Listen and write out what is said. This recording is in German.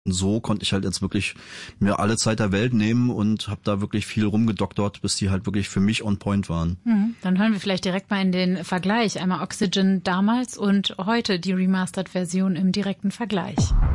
So konnte ich halt jetzt wirklich mir alle Zeit der Welt nehmen und habe da wirklich viel rumgedoktort, bis die halt wirklich für mich on point waren. Dann hören wir vielleicht direkt mal in den Vergleich. Einmal Oxygen damals und heute die Remastered-Version im direkten Vergleich.